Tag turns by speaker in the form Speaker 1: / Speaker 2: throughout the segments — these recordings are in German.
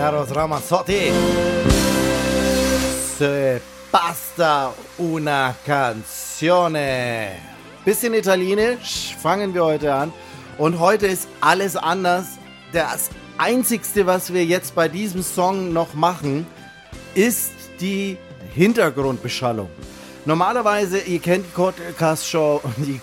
Speaker 1: Eros Ramazzotti. Se basta una canzone. Bisschen italienisch fangen wir heute an. Und heute ist alles anders. Das Einzigste, was wir jetzt bei diesem Song noch machen, ist die Hintergrundbeschallung. Normalerweise, ihr kennt die Podcast-Show, die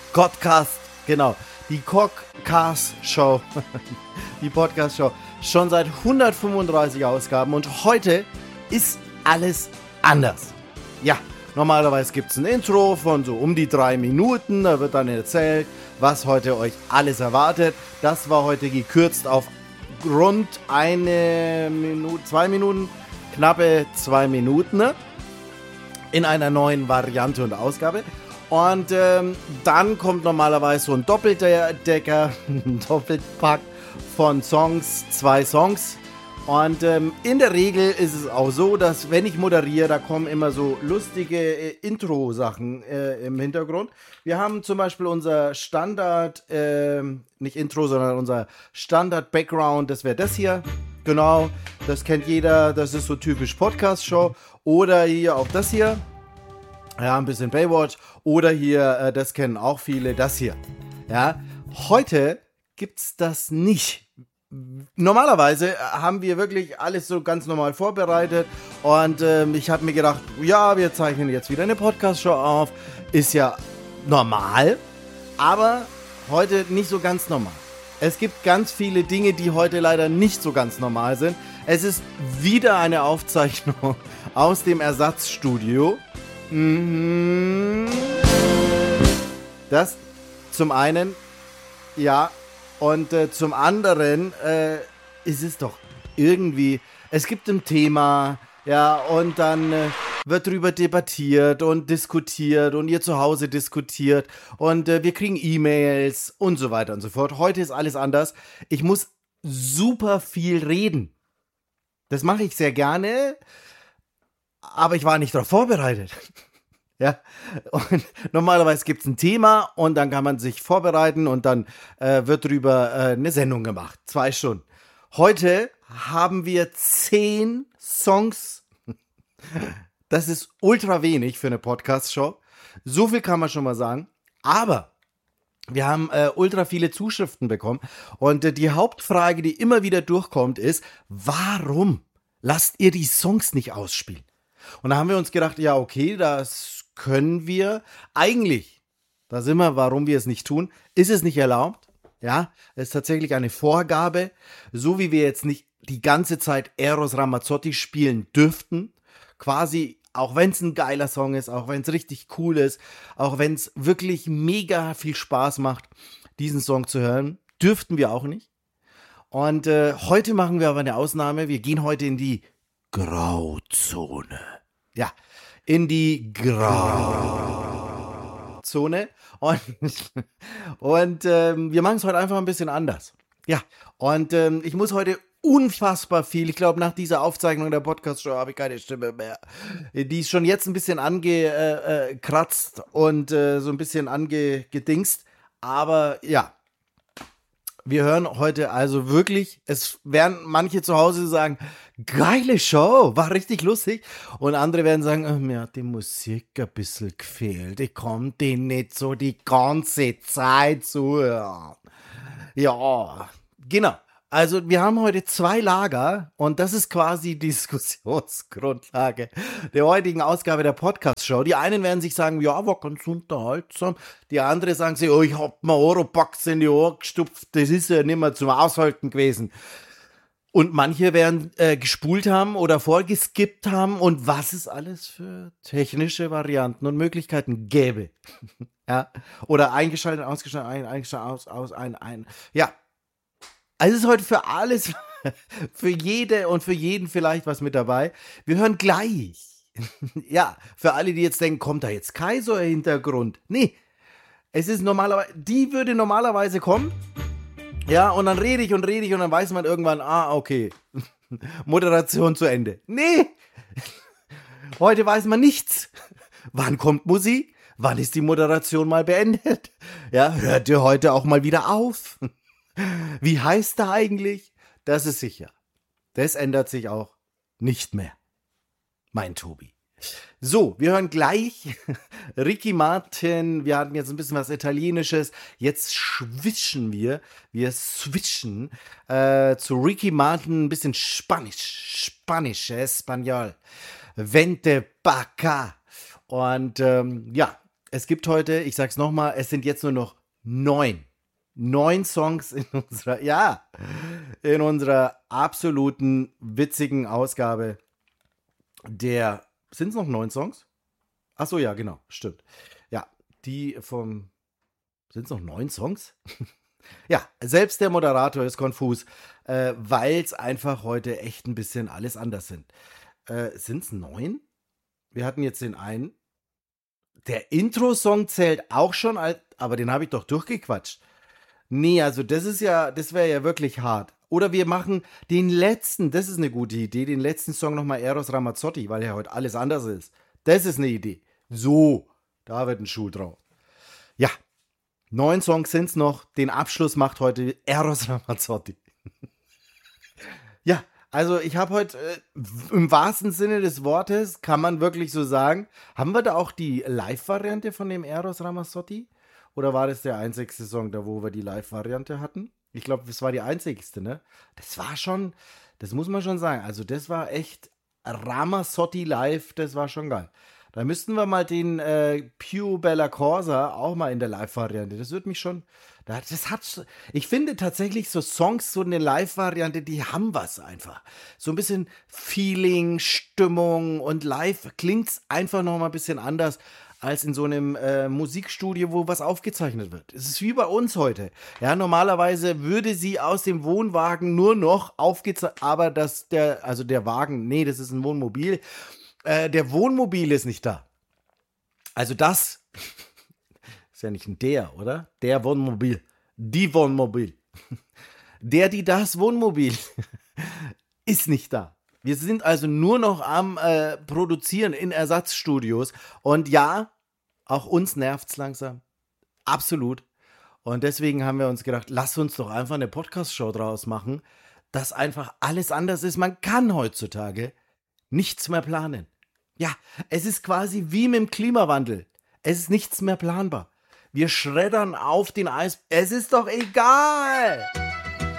Speaker 1: Podcast-Show, die Podcast-Show, schon seit 135 Ausgaben und heute ist alles anders. Ja, normalerweise gibt es ein Intro von so um die 3 Minuten, da wird dann erzählt, was heute euch alles erwartet. Das war heute gekürzt auf rund 1 Minute, 2 Minuten, knappe 2 Minuten, ne? In einer neuen Variante und Ausgabe. Und dann kommt normalerweise so ein Doppeldecker, ein Doppelpack von Songs, 2 Songs. Und in der Regel ist es auch so, dass wenn ich moderiere, da kommen immer so lustige Intro-Sachen im Hintergrund. Wir haben zum Beispiel unser Standard, nicht Intro, sondern unser Standard-Background, das wäre das hier. Genau, das kennt jeder, das ist so typisch Podcast-Show. Oder hier auch das hier. Ja, ein bisschen Baywatch. Oder hier, das kennen auch viele, das hier. Ja, heute gibt's das nicht. Normalerweise haben wir wirklich alles so ganz normal vorbereitet. Und ich habe mir gedacht, ja, wir zeichnen jetzt wieder eine Podcast-Show auf. Ist ja normal, aber heute nicht so ganz normal. Es gibt ganz viele Dinge, die heute leider nicht so ganz normal sind. Es ist wieder eine Aufzeichnung aus dem Ersatzstudio. Das zum einen, ja, und zum anderen ist es doch irgendwie, es gibt ein Thema, ja, und dann wird drüber debattiert und diskutiert und ihr zu Hause diskutiert und wir kriegen E-Mails und so weiter und so fort. Heute ist alles anders. Ich muss super viel reden. Das mache ich sehr gerne, aber ich war nicht darauf vorbereitet. Ja, und normalerweise gibt es ein Thema und dann kann man sich vorbereiten und dann wird drüber eine Sendung gemacht. 2 Stunden. Heute haben wir 10 Songs. Das ist ultra wenig für eine Podcast-Show. So viel kann man schon mal sagen. Aber wir haben ultra viele Zuschriften bekommen. Und die Hauptfrage, die immer wieder durchkommt, ist, warum lasst ihr die Songs nicht ausspielen? Und da haben wir uns gedacht, ja okay, das können wir. Eigentlich, da sind wir, warum wir es nicht tun, ist es nicht erlaubt. Ja, es ist tatsächlich eine Vorgabe. So wie wir jetzt nicht die ganze Zeit Eros Ramazzotti spielen dürften, quasi, auch wenn es ein geiler Song ist, auch wenn es richtig cool ist, auch wenn es wirklich mega viel Spaß macht, diesen Song zu hören, dürften wir auch nicht. Und heute machen wir aber eine Ausnahme. Wir gehen heute in die Grauzone. Ja, in die Grauzone. Und wir machen es heute einfach ein bisschen anders. Ja, und ich muss heute unfassbar viel. Ich glaube, nach dieser Aufzeichnung der Podcast-Show habe ich keine Stimme mehr. Die ist schon jetzt ein bisschen angekratzt und so ein bisschen angedingst. Aber ja, wir hören heute also wirklich, es werden manche zu Hause sagen, geile Show, war richtig lustig. Und andere werden sagen, mir hat die Musik ein bisschen gefehlt. Ich konnte nicht so die ganze Zeit zuhören. Ja, genau. Also wir haben heute 2 Lager und das ist quasi die Diskussionsgrundlage der heutigen Ausgabe der Podcast-Show. Die einen werden sich sagen, ja, war ganz unterhaltsam. Die anderen sagen sich, oh, ich hab mir Oropax in die Ohren gestupft, das ist ja nicht mehr zum Aushalten gewesen. Und manche werden gespult haben oder vorgeskippt haben und was es alles für technische Varianten und Möglichkeiten gäbe. Ja, oder eingeschaltet, ausgeschaltet, eingeschaltet, aus, ein. Ja. Also es ist heute für alles, für jede und für jeden vielleicht was mit dabei. Wir hören gleich. Ja, für alle, die jetzt denken, kommt da jetzt Kaiser im Hintergrund? Nee, es ist normalerweise, die würde normalerweise kommen. Ja, und dann rede ich und dann weiß man irgendwann, okay, Moderation zu Ende. Nee, heute weiß man nichts. Wann kommt Musik? Wann ist die Moderation mal beendet? Ja, hört ihr heute auch mal wieder auf? Wie heißt er eigentlich? Das ist sicher. Das ändert sich auch nicht mehr. Mein Tobi. So, wir hören gleich Ricky Martin. Wir hatten jetzt ein bisschen was Italienisches. Jetzt switchen wir. Wir switchen zu Ricky Martin. Ein bisschen Spanisch, Espanol. Vente pa' acá. Und ja, es gibt heute, ich sag's nochmal, es sind jetzt nur noch 9 Songs in unserer absoluten witzigen Ausgabe der. Sind es noch 9 Songs? Ach so, ja, genau, stimmt. Ja, die vom. Sind es noch 9 Songs? Ja, selbst der Moderator ist konfus, weil es einfach heute echt ein bisschen alles anders sind. Sind es 9? Wir hatten jetzt den einen. Der Intro-Song zählt auch schon, aber den habe ich doch durchgequatscht. Nee, also das wäre ja wirklich hart. Oder wir machen den letzten, das ist eine gute Idee, den letzten Song nochmal Eros Ramazzotti, weil ja heute alles anders ist. Das ist eine Idee. So, da wird ein Schuh drauf. Ja, 9 Songs sind's noch. Den Abschluss macht heute Eros Ramazzotti. Ja, also ich habe heute im wahrsten Sinne des Wortes, kann man wirklich so sagen, haben wir da auch die Live-Variante von dem Eros Ramazzotti? Oder war das der einzigste Song, da wo wir die Live-Variante hatten? Ich glaube, das war die einzigste, ne? Das war schon, das muss man schon sagen. Also das war echt Ramazzotti live, das war schon geil. Da müssten wir mal den Più Bella Corsa auch mal in der Live-Variante. Das würde mich schon, ich finde tatsächlich so Songs, so eine Live-Variante, die haben was einfach. So ein bisschen Feeling, Stimmung und live klingt's einfach noch mal ein bisschen anders als in so einem Musikstudio, wo was aufgezeichnet wird. Es ist wie bei uns heute. Ja, normalerweise würde sie aus dem Wohnwagen nur noch aufgezeichnet, aber der Wagen, nee, das ist ein Wohnmobil. Der Wohnmobil ist nicht da. Also das ist ja nicht ein der, oder? Der Wohnmobil. Die Wohnmobil. Das Wohnmobil ist nicht da. Wir sind also nur noch am Produzieren in Ersatzstudios. Und ja, auch uns nervt's langsam. Absolut. Und deswegen haben wir uns gedacht, lass uns doch einfach eine Podcast-Show draus machen, dass einfach alles anders ist. Man kann heutzutage nichts mehr planen. Ja, es ist quasi wie mit dem Klimawandel. Es ist nichts mehr planbar. Wir schreddern auf den Eis. Es ist doch egal.